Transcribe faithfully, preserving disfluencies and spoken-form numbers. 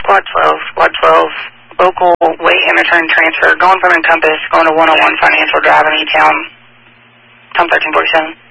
Squad twelve, Squad twelve, local wait and return transfer, going from Encompass, going to one oh one Financial Drive in E-Town, Tom thirteen forty-seven.